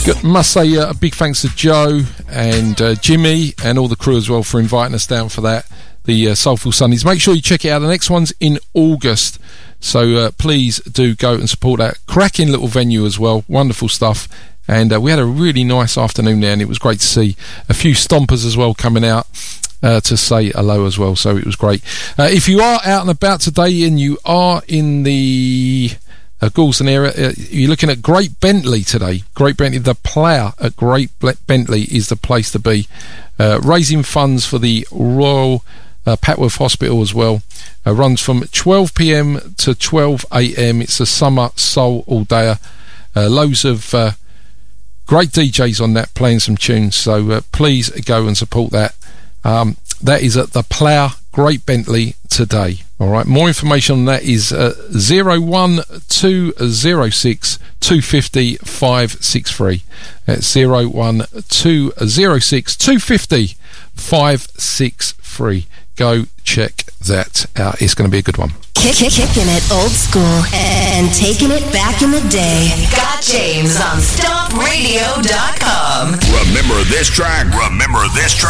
Must say a big thanks to Joe and Jimmy and all the crew as well for inviting us down for that, the Soulful Sundays. Make sure you check it out. The next one's in August, so please do go and support that cracking little venue as well. Wonderful stuff. And we had a really nice afternoon there, and it was great to see a few stompers as well coming out to say hello as well, so it was great. If you are out and about today and you are in the Goulston area, you're looking at Great Bentley today. Great Bentley, the Plough at Great Bentley is the place to be, raising funds for the Royal Patworth Hospital as well. Runs from 12 p.m. to 12 a.m. It's a summer soul all dayer. Loads of great DJs on that playing some tunes, so please go and support that. That is at the Plough, Great Bentley today. All right, more information on that is 01206 250 563. That's 01206 250 563. Go check that out. It's going to be a good one. Kicking it old school and taking it back in the day. Got James on StompRadio.com. Remember this track.